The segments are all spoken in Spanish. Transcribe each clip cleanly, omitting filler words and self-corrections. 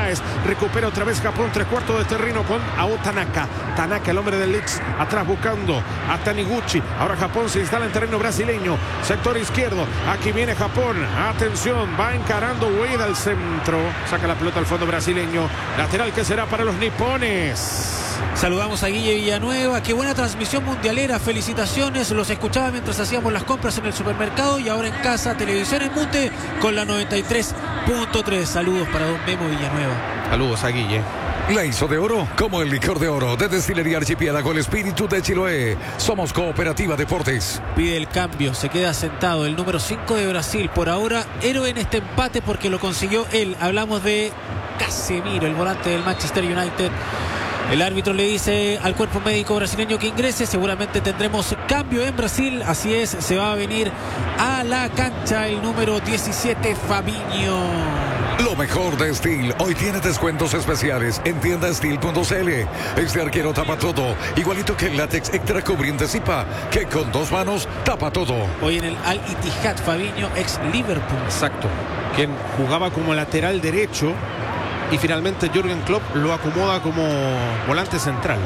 Magaláes. Recupera otra vez Japón, 3/4 de terreno con Ao Tanaka. Tanaka, el hombre del Leeds, atrás buscando a Taniguchi. Ahora Japón se instala en terreno brasileño. Sector izquierdo. Aquí viene Japón. Atención, va encarando Ueda al centro. Saca la pelota al fondo brasileño. Lateral que será para los nipones. Saludamos a Guille Villanueva. Qué buena transmisión mundialera. Felicitaciones. Los escuchaba mientras hacíamos las compras en el supermercado y ahora en casa, televisión en mute con la 93.3. Saludos para don Memo Villanueva. Saludos a Guille. La hizo de oro como el licor de oro de Destilería Archipiélago, el espíritu de Chiloé. Somos Cooperativa Deportes. Pide el cambio, se queda sentado el número 5 de Brasil. Por ahora, héroe en este empate porque lo consiguió él. Hablamos de Casemiro, el volante del Manchester United. El árbitro le dice al cuerpo médico brasileño que ingrese. Seguramente tendremos cambio en Brasil. Así es, se va a venir a la cancha el número 17, Fabinho. Lo mejor de Steel hoy tiene descuentos especiales en tiendasteel.cl. Este arquero tapa todo, igualito que el látex extra cubriente Zipa, que con 2 manos tapa todo. Hoy en el Al Ittihad, Fabinho, ex Liverpool. Exacto. Quien jugaba como lateral derecho y finalmente Jürgen Klopp lo acomoda como volante central.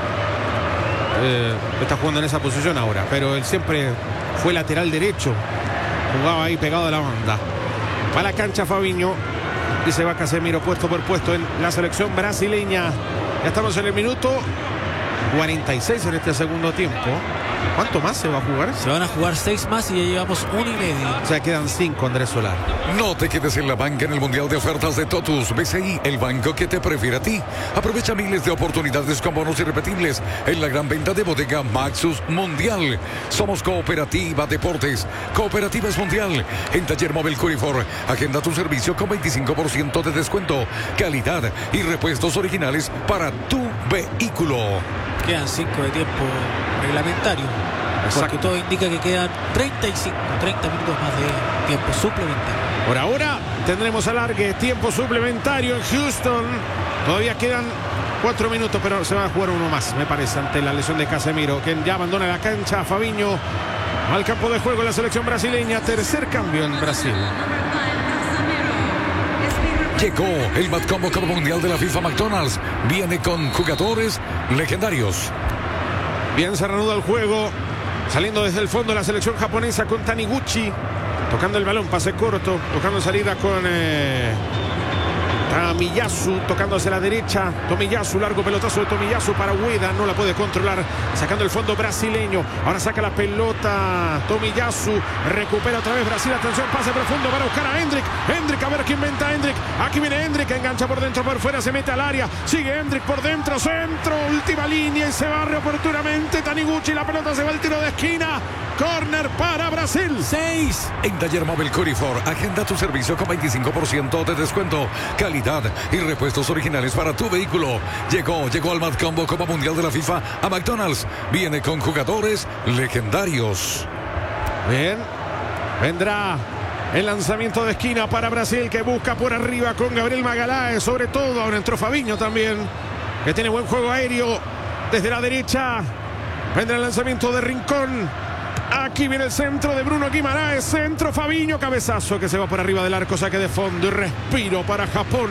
Está jugando en esa posición ahora, pero él siempre fue lateral derecho. Jugaba ahí pegado a la banda. Va a la cancha Fabinho y se va Casemiro puesto por puesto en la selección brasileña. Ya estamos en el minuto 46 en este segundo tiempo. ¿Cuánto más se va a jugar? Se van a jugar 6 más y ya llevamos 1 y medio. O sea, quedan 5, Andrés Solar. No te quedes en la banca en el Mundial de Ofertas de Totus. BCI, el banco que te prefiere a ti. Aprovecha miles de oportunidades con bonos irrepetibles en la gran venta de bodega Maxus Mundial. Somos Cooperativa Deportes. Cooperativa es mundial. En Taller Móvil Curifor, agenda tu servicio con 25% de descuento, calidad y repuestos originales para tu vehículo. Quedan 5 de tiempo reglamentario. Porque todo indica que quedan 30 minutos más de tiempo suplementario. Por ahora tendremos alargue, tiempo suplementario en Houston. Todavía quedan 4 minutos, pero se va a jugar uno más, me parece, ante la lesión de Casemiro, quien ya abandona la cancha. Fabinho al campo de juego en la selección brasileña. Tercer cambio en Brasil. Llegó el Mad Combo Copa Mundial de la FIFA McDonald's. Viene con jugadores legendarios. Bien, se reanuda el juego. Saliendo desde el fondo la selección japonesa con Taniguchi. Tocando el balón, pase corto. Tocando salida con Tomiyasu, tocando hacia la derecha. Tomiyasu, largo pelotazo de Tomiyasu para Ueda. No la puede controlar. Sacando el fondo brasileño. Ahora saca la pelota Tomiyasu. Recupera otra vez Brasil. Atención, pase profundo para buscar a Hendrik. Hendrik, a ver quién inventa a Hendrik. Aquí viene Hendrik. Engancha por dentro, por fuera. Se mete al área. Sigue Hendrik por dentro. Centro. Última línea y se barre oportunamente Taniguchi. La pelota se va al tiro de esquina. Corner para Brasil. 6. En Taller Móvil Curifor, agenda tu servicio con 25% de descuento, calidad y repuestos originales para tu vehículo. Llegó al Mad Combo Copa Mundial de la FIFA a McDonald's. Viene con jugadores legendarios. Bien, vendrá el lanzamiento de esquina para Brasil, que busca por arriba con Gabriel Magaláes. Sobre todo, ahora entró Fabinho también, que tiene buen juego aéreo desde la derecha. Vendrá el lanzamiento de Rincón. Aquí viene el centro de Bruno Guimaraes. Centro Fabinho, cabezazo que se va por arriba del arco. Saque de fondo y respiro para Japón.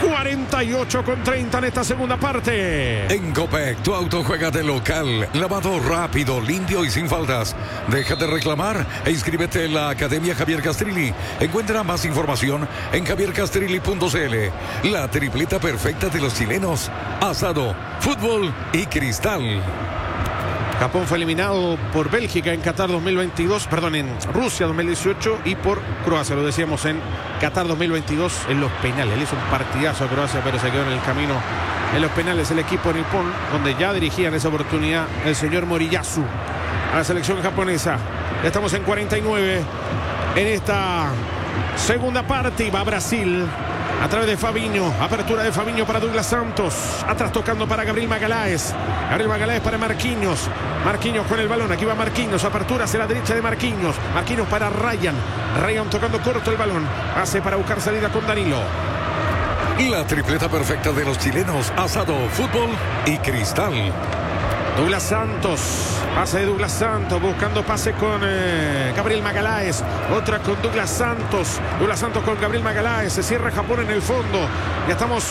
48-30 en esta segunda parte. En Copec, tu auto juega de local. Lavado rápido, limpio y sin faltas. Deja de reclamar e inscríbete en la Academia Javier Castrilli. Encuentra más información en javiercastrilli.cl. La tripleta perfecta de los chilenos: asado, fútbol y cristal. Japón fue eliminado por Bélgica en Qatar 2022, perdón, en Rusia 2018 y por Croacia, lo decíamos, en Qatar 2022 en los penales. Le hizo un partidazo a Croacia, pero se quedó en el camino en los penales el equipo nipón, donde ya dirigía en esa oportunidad el señor Moriyasu a la selección japonesa. Ya estamos en 49 en esta segunda parte y va Brasil. A través de Fabinho, apertura de Fabinho para Douglas Santos, atrás tocando para Gabriel Magaláes, Gabriel Magaláes para Marquinhos, Marquinhos con el balón, aquí va Marquinhos, apertura hacia la derecha de Marquinhos, Marquinhos para Ryan, Ryan tocando corto el balón, hace para buscar salida con Danilo. La tripleta perfecta de los chilenos: asado, fútbol y cristal. Douglas Santos, pase de Douglas Santos, buscando pase con Gabriel Magaláes, otra con Douglas Santos con Gabriel Magaláes, se cierra Japón en el fondo, ya estamos